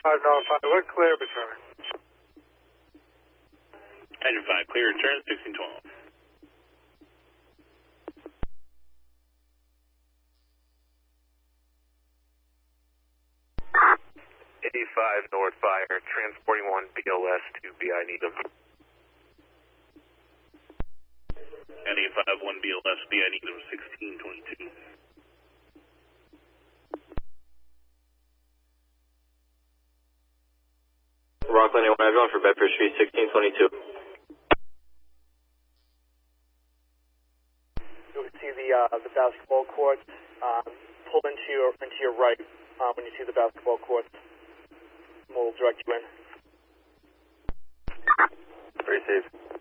95, what clear return? Engine 5, clear return, 1612. Five North Fire, transporting 1 BLS to BI Needham. NA5 1 BLS, BI Needham 1622. Rockland A1, everyone for Bedford Street 1622. You can see the basketball courts. Pull into your right when you see the basketball courts. We'll direct you in. Very safe.